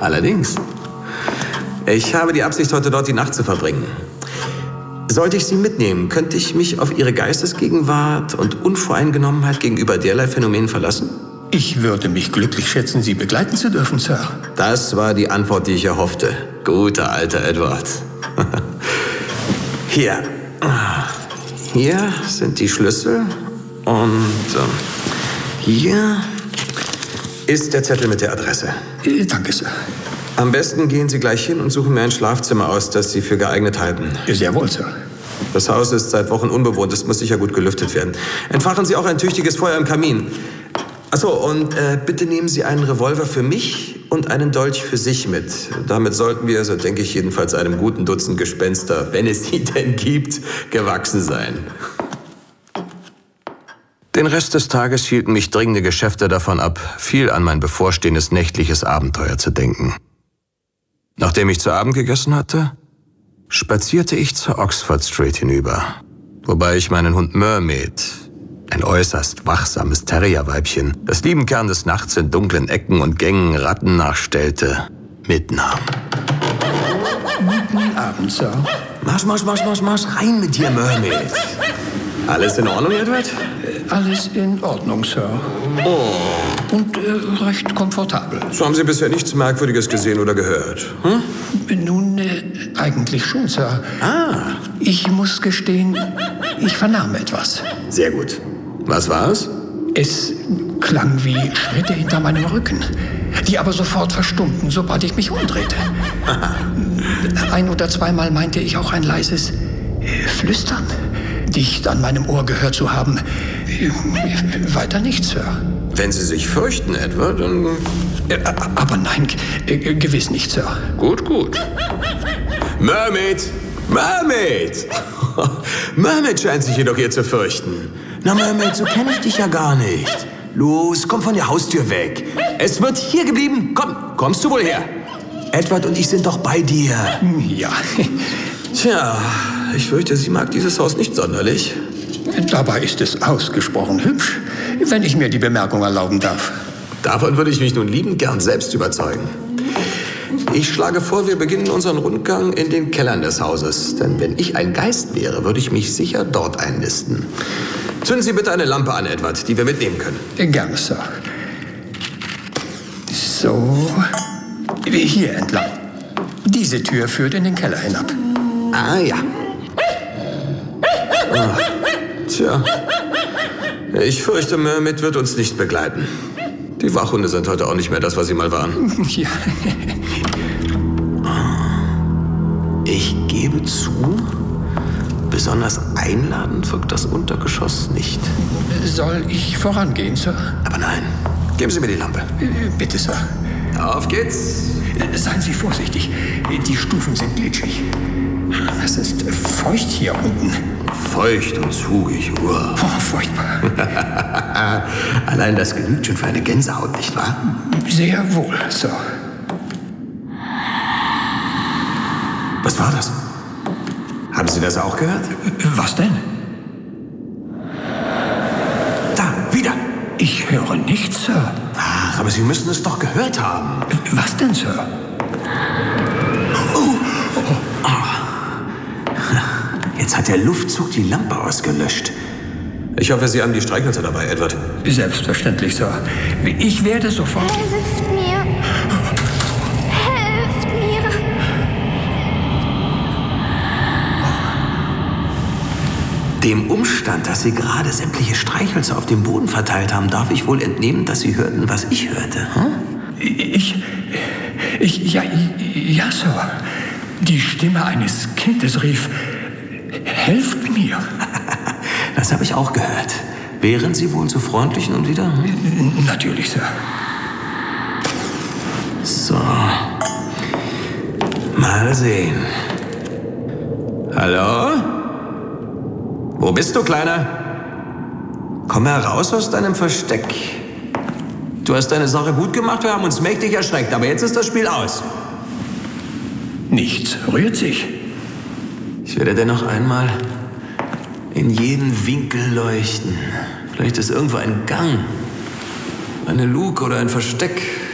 Allerdings. Ich habe die Absicht, heute dort die Nacht zu verbringen. Sollte ich Sie mitnehmen, könnte ich mich auf Ihre Geistesgegenwart und Unvoreingenommenheit gegenüber derlei Phänomenen verlassen? Ich würde mich glücklich schätzen, Sie begleiten zu dürfen, Sir. Das war die Antwort, die ich erhoffte. Guter alter Edward. Hier. Hier sind die Schlüssel. Und hier ist der Zettel mit der Adresse. Danke, Sir. Am besten gehen Sie gleich hin und suchen mir ein Schlafzimmer aus, das Sie für geeignet halten. Sehr wohl, Sir. Das Haus ist seit Wochen unbewohnt. Es muss sicher gut gelüftet werden. Entfachen Sie auch ein tüchtiges Feuer im Kamin. Achso, und bitte nehmen Sie einen Revolver für mich und einen Dolch für sich mit. Damit sollten wir, so denke ich jedenfalls, einem guten Dutzend Gespenster, wenn es sie denn gibt, gewachsen sein. Den Rest des Tages hielten mich dringende Geschäfte davon ab, viel an mein bevorstehendes nächtliches Abenteuer zu denken. Nachdem ich zu Abend gegessen hatte, spazierte ich zur Oxford Street hinüber, wobei ich meinen Hund Mermaid, ein äußerst wachsames Terrierweibchen, das lieben Kern des Nachts in dunklen Ecken und Gängen Ratten nachstellte, mitnahm. Guten Abend, Sir. Marsch, rein mit dir, Mermaid. Alles in Ordnung, Edward? Alles in Ordnung, Sir. Oh. Und recht komfortabel. So haben Sie bisher nichts Merkwürdiges gesehen oder gehört? Hm? Nun, eigentlich schon, Sir. Ah. Ich muss gestehen, ich vernahm etwas. Sehr gut. Was war's? Es klang wie Schritte hinter meinem Rücken, die aber sofort verstummten, sobald ich mich umdrehte. Ein- oder zweimal meinte ich auch ein leises Flüstern, dicht an meinem Ohr gehört zu haben. Weiter nichts, Sir. Wenn Sie sich fürchten, Edward, dann... Aber nein, gewiss nicht, Sir. Gut. Mermaid! Mermaid scheint sich jedoch hier zu fürchten. Na, Mermaid, so kenne ich dich ja gar nicht. Los, komm von der Haustür weg. Es wird hier geblieben. Kommst du wohl her? Edward und ich sind doch bei dir. Ja. Tja, ich fürchte, sie mag dieses Haus nicht sonderlich. Dabei ist es ausgesprochen hübsch, wenn ich mir die Bemerkung erlauben darf. Davon würde ich mich nun liebend gern selbst überzeugen. Ich schlage vor, wir beginnen unseren Rundgang in den Kellern des Hauses. Denn wenn ich ein Geist wäre, würde ich mich sicher dort einnisten. Zünden Sie bitte eine Lampe an, Edward, die wir mitnehmen können. Gerne, Sir. So, hier entlang. Diese Tür führt in den Keller hinab. Ah ja. Tja, ich fürchte, Mermaid wird uns nicht begleiten. Die Wachhunde sind heute auch nicht mehr das, was sie mal waren. Ja. Ich gebe zu, besonders einladend wirkt das Untergeschoss nicht. Soll ich vorangehen, Sir? Aber nein, geben Sie mir die Lampe. Bitte, Sir. Auf geht's. Seien Sie vorsichtig. Die Stufen sind glitschig. Es ist feucht hier unten. Feucht und zugig, Oh, furchtbar. Allein das genügt schon für eine Gänsehaut, nicht wahr? Sehr wohl, Sir. Was war das? Haben Sie das auch gehört? Was denn? Da, wieder. Ich höre nichts, Sir. Ach, aber Sie müssen es doch gehört haben. Was denn, Sir? Jetzt hat der Luftzug die Lampe ausgelöscht. Ich hoffe, Sie haben die Streichhölzer dabei, Edward. Selbstverständlich, Sir. Ich werde sofort... Helft mir! Helft mir! Dem Umstand, dass Sie gerade sämtliche Streichhölzer auf dem Boden verteilt haben, darf ich wohl entnehmen, dass Sie hörten, was ich hörte. Ja, Sir. Die Stimme eines Kindes rief, helft mir. Das habe ich auch gehört. Wären Sie wohl so freundlich und wieder? Natürlich, Sir. So. Mal sehen. Hallo? Wo bist du, Kleiner? Komm heraus aus deinem Versteck. Du hast deine Sache gut gemacht, wir haben uns mächtig erschreckt, aber jetzt ist das Spiel aus. Nichts rührt sich. Ich werde dennoch einmal in jeden Winkel leuchten. Vielleicht ist irgendwo ein Gang, eine Luke oder ein Versteck.